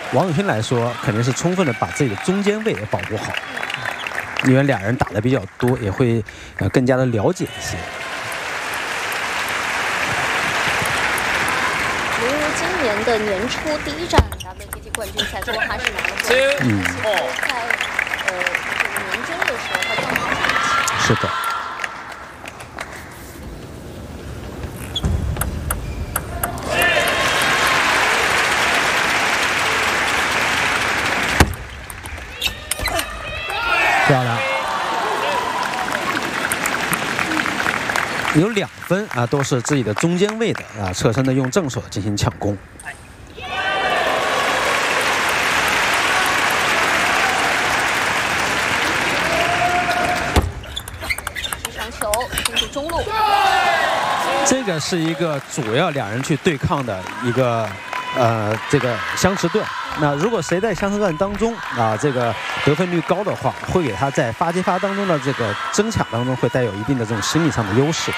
王祖钦来说，肯定是充分的把自己的中间位也保护好，因为俩人打的比较多，也会更加的了解一些。 林如今年的年初第一站 WTT 冠军赛，最后还是拿了冠军。在这个年终的时候，他刚好是的。 漂亮，有2分啊，都是自己的中间位的啊，侧身的用正手进行抢攻。 直传球进入中路， 这个是一个主要两人去对抗的一个这个相持段。 那如果谁在相持段当中啊，这个得分率高的话，会给他在发接发当中的这个争抢当中会带有一定的这种心理上的优势。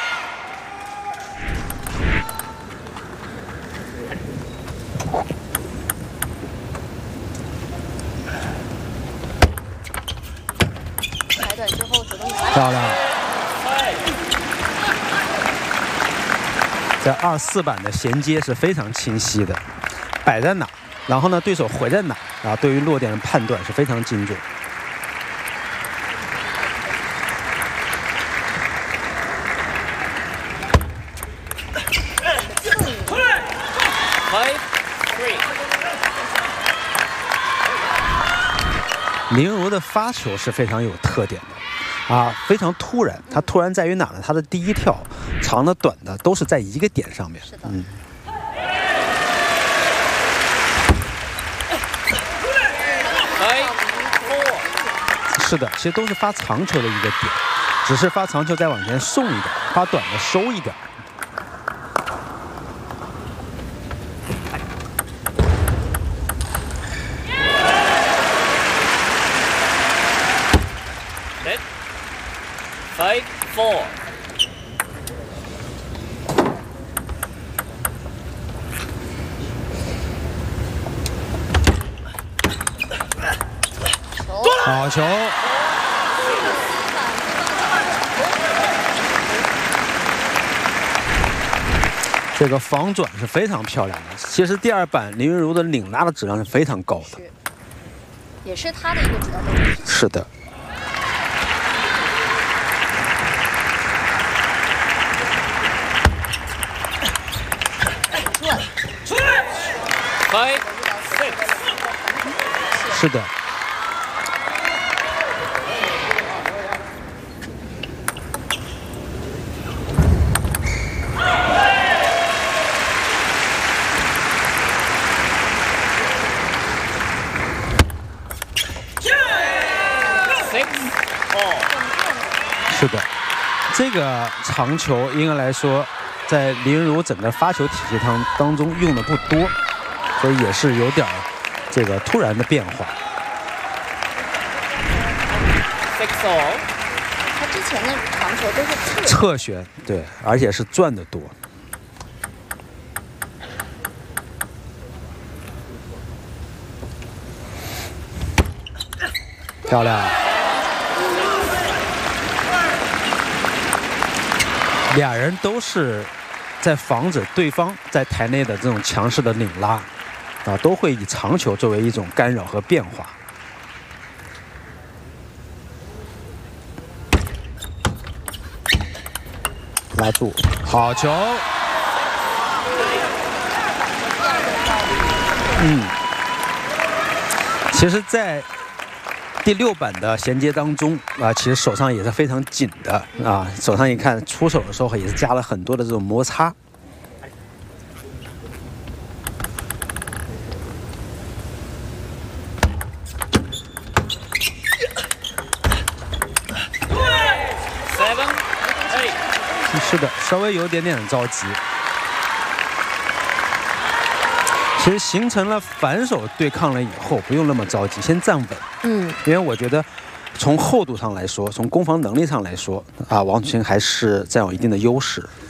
裁短之后主动拿。 漂亮。在2-4板的衔接是非常清晰的，摆在哪？ 然后呢，对手回在哪啊？对于落点的判断是非常精准。林如的发球是非常有特点的，啊，非常突然。它突然在于哪呢？它的第一跳，长的、短的都是在一个点上面。 是的。 是的，其实都是发长球的一个点，只是发长球再往前送一点，发短的收一点。 Fight 4。 好球！这个防转是非常漂亮的。其实第2板林云如的领拉的质量是非常高的， 也是他的一个主要动作。 是的。是的。 是的，这个长球应该来说，在林云如整个发球体系当中用的不多，所以也是有点这个突然的变化。 他之前的长球都是侧旋，对，而且是转的多。漂亮。 俩人都是在防止对方在台内的这种强势的领拉，啊，都会以长球作为一种干扰和变化。拉住，好球！其实，在 第6板的衔接当中啊，其实手上也是非常紧的啊，手上一看出手的时候也是加了很多的这种摩擦。是的，稍微有点点着急。 其实形成了反手对抗了以后，不用那么着急，先站稳。因为我觉得从厚度上来说，从攻防能力上来说，啊，王祖钦还是占有一定的优势。